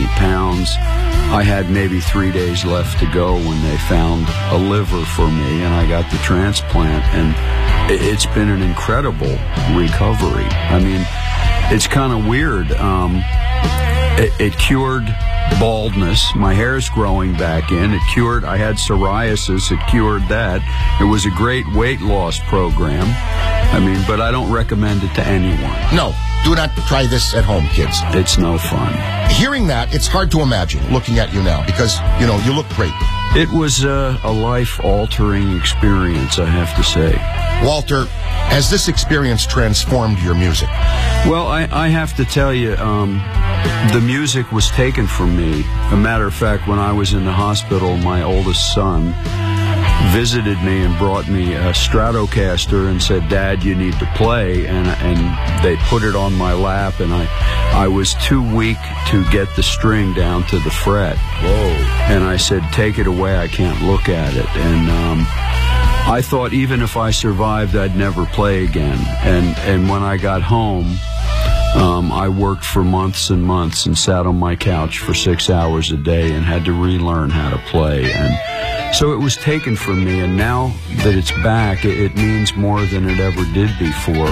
pounds. I had maybe 3 days left to go when they found a liver for me, and I got the transplant, and it's been an incredible recovery. I mean, it's kind of weird. It cured baldness. My hair's growing back in. I had psoriasis. It cured that. It was a great weight loss program. I mean, but I don't recommend it to anyone. No, do not try this at home, kids. It's no fun. Hearing that, it's hard to imagine looking at you now because, you know, you look great. It was a life-altering experience, I have to say. Walter, has this experience transformed your music? Well, I have to tell you, the music was taken from me. A matter of fact, when I was in the hospital, my oldest son visited me and brought me a Stratocaster and said, "Dad, you need to play." And they put it on my lap, and I was too weak to get the string down to the fret. Whoa. And I said, "Take it away, I can't look at it." And I thought even if I survived, I'd never play again. And when I got home, I worked for months and months and sat on my couch for 6 hours a day and had to relearn how to play. And so it was taken from me, and now that it's back, it means more than it ever did before.